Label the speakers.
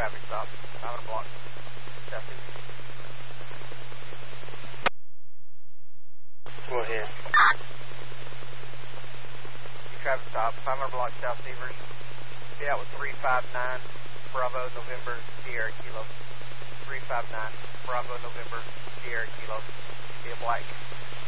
Speaker 1: traffic stop, 500 block, southeast.
Speaker 2: Go ahead.
Speaker 1: Traffic stop, 500 block South Severs. Be out with 359, Bravo, November, Sierra Kilo. 359, Bravo, November, Sierra Kilo. Be a black